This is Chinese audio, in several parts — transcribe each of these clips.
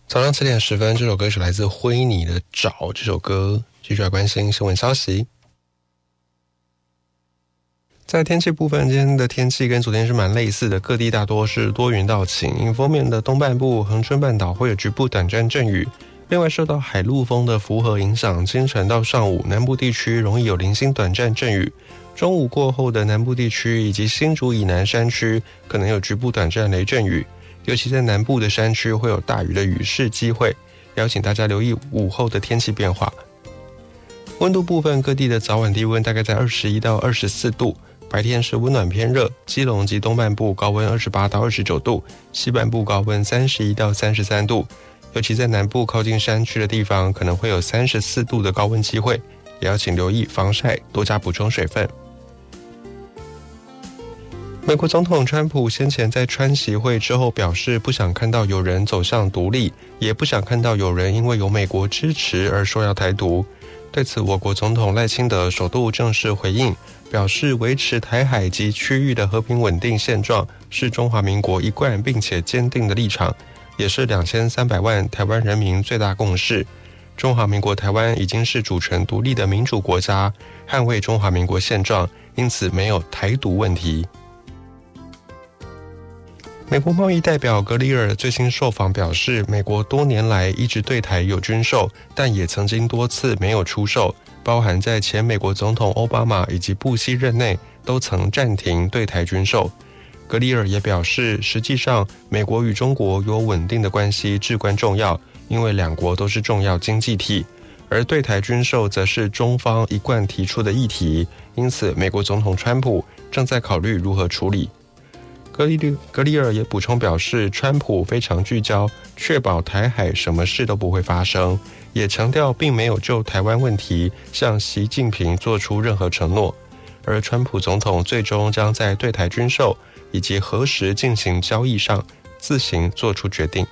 早上7:10，这首歌是来自灰泥的《找》。这首歌继续来关心新闻消息。在天气部分，今天的天气跟昨天是蛮类似的，各地大多是多云到晴。迎风面的东半部、恒春半岛会有局部短暂阵雨。另外，受到海陆风的符合影响，清晨到上午南部地区容易有零星短暂阵雨。中午过后的南部地区以及新竹以南山区可能有局部短暂雷阵雨。尤其在南部的山区会有大雨的雨势机会，邀请大家留意午后的天气变化。温度部分，各地的早晚低温大概在21到24度，白天是温暖偏热，基隆及东半部高温28到29度，西半部高温31到33度，尤其在南部靠近山区的地方可能会有34度的高温机会，也要请留意防晒，多加补充水分。美国总统川普先前在川习会之后表示，不想看到有人走向独立，也不想看到有人因为有美国支持而说要台独。对此，我国总统赖清德首度正式回应，表示维持台海及区域的和平稳定现状是中华民国一贯并且坚定的立场，也是2300万台湾人民最大共识。中华民国台湾已经是主权独立的民主国家，捍卫中华民国现状，因此没有台独问题。美国贸易代表格里尔最新受访表示，美国多年来一直对台有军售，但也曾经多次没有出售，包含在前美国总统奥巴马以及布希任内都曾暂停对台军售。格里尔也表示，实际上美国与中国有稳定的关系至关重要，因为两国都是重要经济体，而对台军售则是中方一贯提出的议题，因此美国总统川普正在考虑如何处理。格里尔也补充表示，川普非常聚焦，确保台海什么事都不会发生，也强调并没有就台湾问题向习近平做出任何承诺，而川普总统最终将在对台军售以及何时进行交易上自行做出决定。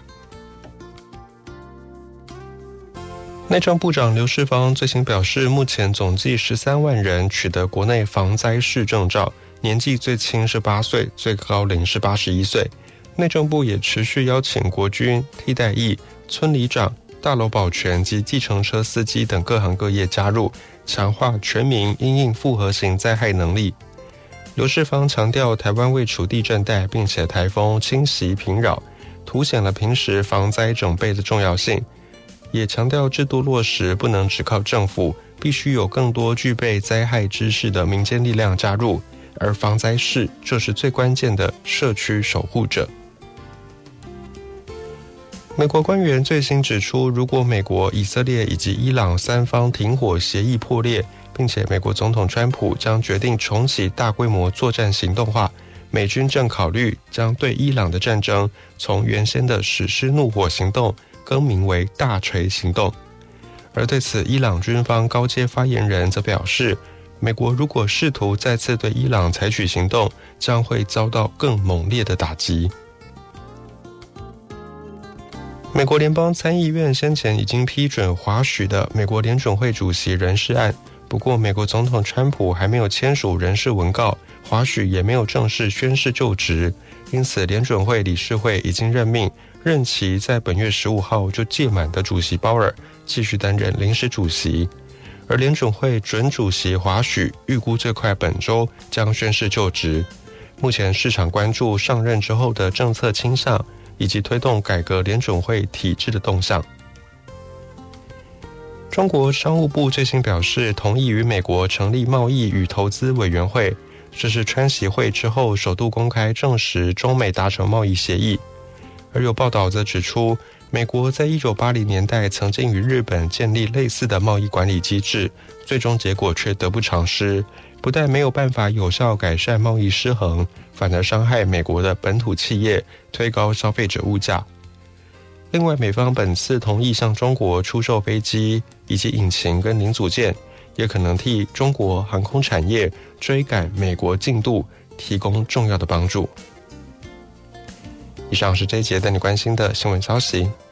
内政部长刘世芳最新表示，目前总计13万人取得国内防灾士证照，年纪最轻是8岁，最高龄是81岁。内政部也持续邀请国军、替代役、村里长、大楼保全及计程车司机等各行各业加入，强化全民因应复合型灾害能力。刘世芳强调，台湾位处地震带，并且台风侵袭频扰，凸显了平时防灾整备的重要性，也强调制度落实不能只靠政府，必须有更多具备灾害知识的民间力量加入，而防灾士就是最关键的社区守护者。美国官员最新指出，如果美国、以色列以及伊朗三方停火协议破裂，并且美国总统川普将决定重启大规模作战行动化，美军正考虑将对伊朗的战争从原先的史诗怒火行动更名为大锤行动。而对此，伊朗军方高阶发言人则表示，美国如果试图再次对伊朗采取行动，将会遭到更猛烈的打击。美国联邦参议院先前已经批准华许的美国联准会主席人事案，不过美国总统川普还没有签署人事文告，华许也没有正式宣誓就职，因此联准会理事会已经任命任期在本月15号就届满的主席鲍尔继续担任临时主席。而联准会准主席华许预估最快本周将宣誓就职。目前市场关注上任之后的政策倾向，以及推动改革联准会体制的动向。中国商务部最新表示，同意与美国成立贸易与投资委员会，这是川习会之后首度公开证实中美达成贸易协议。而有报道则指出，美国在1980年代曾经与日本建立类似的贸易管理机制，最终结果却得不偿失，不但没有办法有效改善贸易失衡，反而伤害美国的本土企业，推高消费者物价。另外，美方本次同意向中国出售飞机以及引擎跟零组件，也可能替中国航空产业追赶美国进度提供重要的帮助。以上是这一节带你关心的新闻消息。